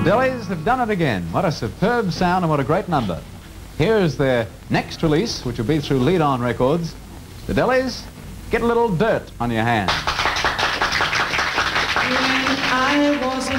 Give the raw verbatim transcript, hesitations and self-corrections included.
The Dellies have done it again. What a superb sound and what a great number. Here's their next release, which will be through Lead On Records. The Dellies, Get a Little Dirt on Your Hands. When I was a